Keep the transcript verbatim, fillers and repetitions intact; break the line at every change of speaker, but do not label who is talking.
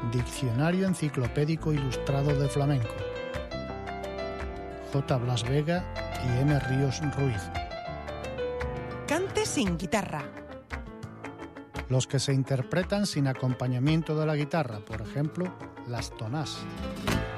Diccionario Enciclopédico Ilustrado de Flamenco. J. Blas Vega y M. Ríos Ruiz.
Cante sin guitarra.
Los que se interpretan sin acompañamiento de la guitarra, por ejemplo, las tonás.